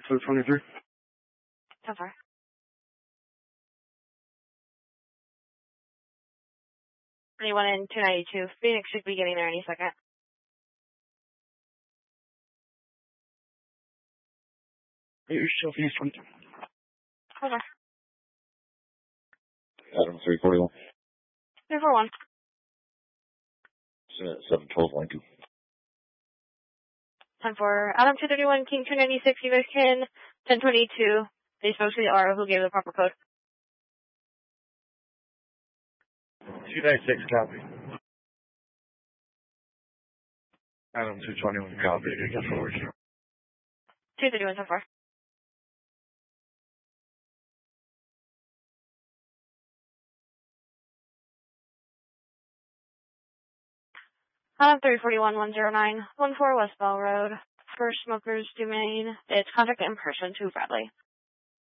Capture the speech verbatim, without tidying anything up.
two twenty-three. So far. Anyone in two ninety-two. Phoenix should be getting there any second. You're still Phoenix twenty-two. Okay. Adam three forty-one. three four one. seven twelve line two. Time for Adam two thirty-one, King two ninety-six, you guys can ten twenty-two. They spoke to the R O who gave the proper code. two ninety-six, copy. Adam two twenty-one, copy. Get forward. two thirty-one so far. Adam three forty-one, one oh nine, one four West Bell Road. First Smokers Domain. It's contact in person to Bradley.